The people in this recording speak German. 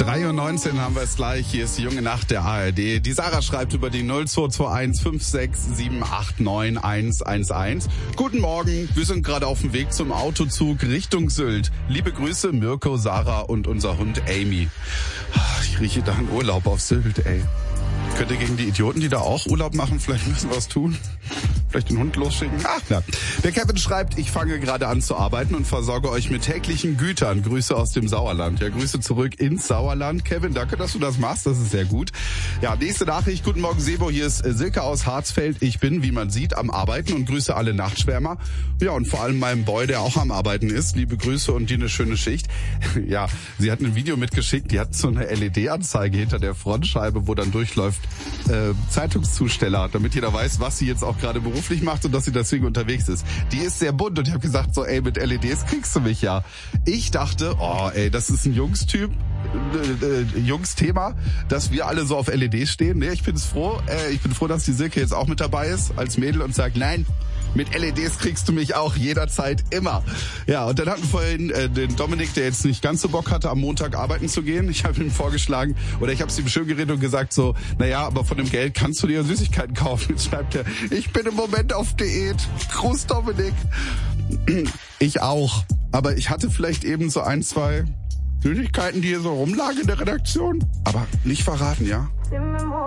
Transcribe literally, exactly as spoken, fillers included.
drei Uhr neunzehn haben wir es gleich. Hier ist die junge Nacht der A R D. Die Sarah schreibt über die null zwei zwei eins fünf sechs sieben acht neun eins eins eins. Guten Morgen, wir sind gerade auf dem Weg zum Autozug Richtung Sylt. Liebe Grüße, Mirko, Sarah und unser Hund Amy. Ich rieche da einen Urlaub auf Sylt, ey. Könnt ihr gegen die Idioten, die da auch Urlaub machen, vielleicht müssen wir was tun? Vielleicht den Hund losschicken? Ach ja. Der Kevin schreibt, ich fange gerade an zu arbeiten und versorge euch mit täglichen Gütern. Grüße aus dem Sauerland. Ja, Grüße zurück ins Sauerland. Kevin, danke, dass du das machst. Das ist sehr gut. Ja, nächste Nachricht. Guten Morgen, Sebo. Hier ist Silke aus Harzfeld. Ich bin, wie man sieht, am Arbeiten und grüße alle Nachtschwärmer. Ja, und vor allem meinem Boy, der auch am Arbeiten ist. Liebe Grüße und dir eine schöne Schicht. Ja, sie hat ein Video mitgeschickt. Die hat so eine L E D-Anzeige hinter der Frontscheibe, wo dann durchläuft äh, Zeitungszusteller, damit jeder weiß, was sie jetzt auch gerade beruflich macht und dass sie deswegen unterwegs ist. Die ist sehr bunt und ich habe gesagt, so ey, mit L E Ds kriegst du mich ja. Ich dachte, oh ey, das ist ein Jungstyp, äh, äh, Jungsthema, dass wir alle so auf L E Ds stehen. Nee, ich bin froh, äh, ich bin froh, dass die Silke jetzt auch mit dabei ist als Mädel und sagt, nein, mit L E Ds kriegst du mich auch jederzeit immer. Ja, und dann hatten wir vorhin äh, den Dominik, der jetzt nicht ganz so Bock hatte, am Montag arbeiten zu gehen. Ich habe ihm vorgeschlagen, oder ich habe es ihm schön geredet und gesagt so, naja, aber von dem Geld kannst du dir Süßigkeiten kaufen. Jetzt schreibt er, ich bin im Moment auf Diät. Gruß, Dominik. Ich auch. Aber ich hatte vielleicht eben so ein, zwei Süßigkeiten, die hier so rumlagen in der Redaktion. Aber nicht verraten, ja?